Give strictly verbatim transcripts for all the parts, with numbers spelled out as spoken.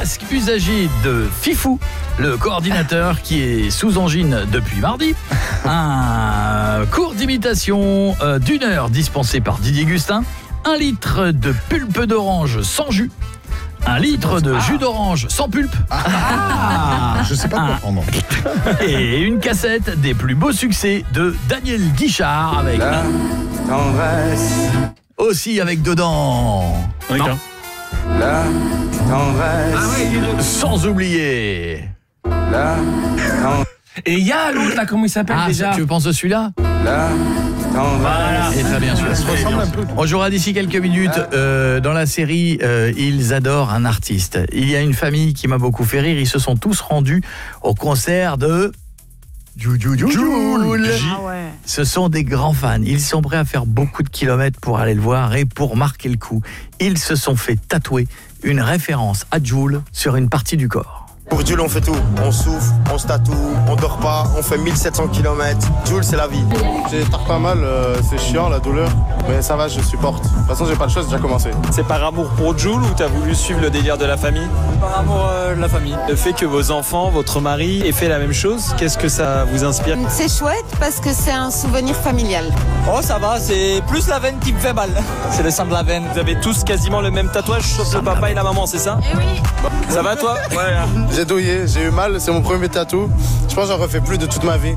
casque usagé de Fifou, le coordinateur qui est sous angine depuis mardi. Un cours d'imitation euh, d'une heure dispensé par Didier Gustin. Un litre de pulpe d'orange sans jus. Un litre de jus d'orange sans pulpe. Ah, je sais pas quoi prendre. Et une cassette des plus beaux succès de Daniel Guichard avec La tendresse, aussi avec dedans. D'accord. Non, la tendresse, sans oublier. la tendresse, Et il y a l'autre là, comment il s'appelle Ah, déjà? tu penses de celui-là? la tendresse. Et très bien celui-là. Ça se ressemble un peu. On jouera d'ici quelques minutes euh, dans la série euh, Ils adorent un artiste. Il y a une famille qui m'a beaucoup fait rire. Ils se sont tous rendus au concert de Jul. Jul. Ah ouais. Ce sont des grands fans. Ils sont prêts à faire beaucoup de kilomètres pour aller le voir et pour marquer le coup. Ils se sont fait tatouer une référence à Jul sur une partie du corps. Pour Jules, on fait tout. On souffle, on se tatoue, on dort pas, on fait mille sept cents kilomètres. Jules, c'est la vie. J'ai tard pas mal, euh, c'est chiant la douleur, mais ça va, je supporte. De toute façon, j'ai pas le choix, c'est déjà commencé. C'est par amour pour Jules ou t'as voulu suivre le délire de la famille? Par amour euh, de la famille. Le fait que vos enfants, votre mari aient fait la même chose, qu'est-ce que ça vous inspire? C'est chouette parce que c'est un souvenir familial. Oh ça va, c'est plus la veine qui me fait mal. C'est le sang de la veine. Vous avez tous quasiment le même tatouage sauf le papa et la maman, c'est ça? Eh oui. Ça va toi? Ouais. J'ai douillé, j'ai eu mal, c'est mon premier tatou. Je pense que j'en refais plus de toute ma vie.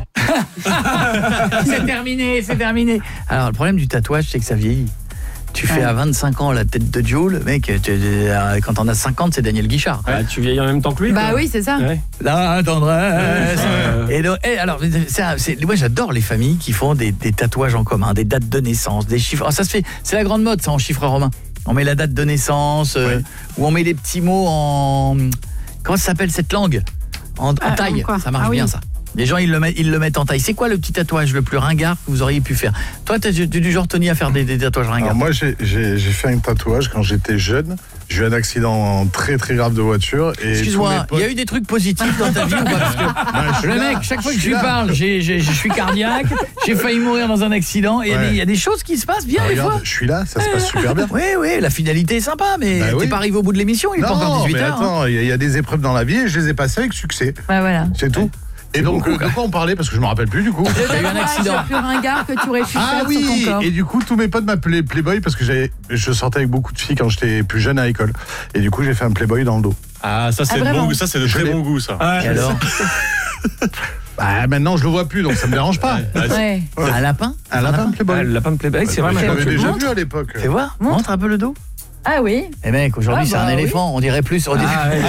C'est terminé, c'est terminé. Alors le problème du tatouage, c'est que ça vieillit. Tu fais à vingt-cinq ans la tête de Jul, mec, tu, euh, quand on a cinquante, c'est Daniel Guichard. Ah, tu vieillis en même temps que lui? Bah quoi. oui, c'est ça. Ouais. La tendresse. Et, donc, et alors, c'est, c'est, moi j'adore les familles qui font des, des tatouages en commun, des dates de naissance, des chiffres. Oh, ça se fait, c'est la grande mode, ça, en chiffres romains. On met la date de naissance, euh, Ouais. ou on met les petits mots en... Comment ça s'appelle cette langue? En, en Ah, taille, en quoi? ça marche Ah oui. bien ça. Les gens, ils le, mettent, ils le mettent en taille. C'est quoi le petit tatouage le plus ringard que vous auriez pu faire? Toi, t'es du, du genre, Tony, à faire des, des tatouages ringards? Alors moi, j'ai, j'ai, j'ai fait un tatouage quand j'étais jeune. J'ai eu un accident très très grave de voiture. Et Excuse-moi, tous mes il potes- y a eu des trucs positifs dans ta vie ou pas? Parce que je suis le là, mec, chaque fois que je je suis lui là. parle, j'ai, j'ai, je suis cardiaque, j'ai failli mourir dans un accident, et il y a Ouais. des- il y, a des choses qui se passent bien Ah, des regarde, fois. je suis là, ça se passe super bien. Oui, oui, la finalité est sympa, mais Bah t'es oui. pas arrivé au bout de l'émission, il est pas encore Non, dix-huit mais heures. hein. attends, il y, a- il y a des épreuves dans la vie et je les ai passées avec succès. Ouais, voilà. C'est tout. Et donc, euh, de quoi on parlait? Parce que je me rappelle plus du coup. Le T'as eu un tatouage accident. le plus ringard que tu aurais pu Ah faire oui, sur ton corps. et du coup tous mes potes m'appelaient Playboy parce que j'avais, je sortais avec beaucoup de filles quand j'étais plus jeune à l'école. Et du coup j'ai fait un Playboy dans le dos. Ah, ça c'est Ah, de vraiment bon goût, ça c'est de Je très l'ai. bon goût ça. Et alors? Bah maintenant je le vois plus donc ça me dérange pas. Ouais. Un lapin? Un lapin Playboy. Ah, le lapin de Playboy, c'est vrai. Je mais- l'avais tu le déjà montres vu à l'époque. Fais voir, Montre. montre un peu le dos. Ah oui. Eh mec, aujourd'hui Ah c'est bah un oui. éléphant, on dirait plus... On dirait... Ah, ouais.